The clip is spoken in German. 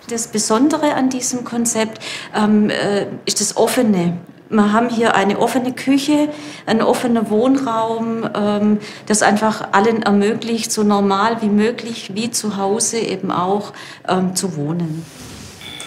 Das Besondere an diesem Konzept ist das Offene. Wir haben hier eine offene Küche, einen offenen Wohnraum, das einfach allen ermöglicht, so normal wie möglich, wie zu Hause eben auch zu wohnen.